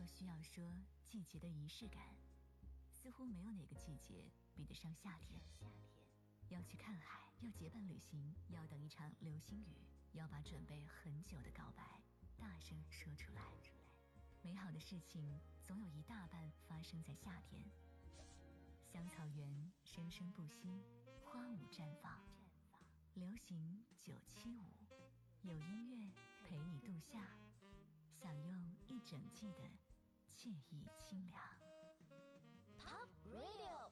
若需要说季节的仪式感，似乎没有哪个季节比得上夏天。要去看海，要结伴旅行，要等一场流星雨，要把准备很久的告白大声说出来。美好的事情总有一大半发生在夏天。香草园生生不息，花舞绽放。流行975，有音乐陪你度夏，享用一整季的惬意清凉。 Pop Radio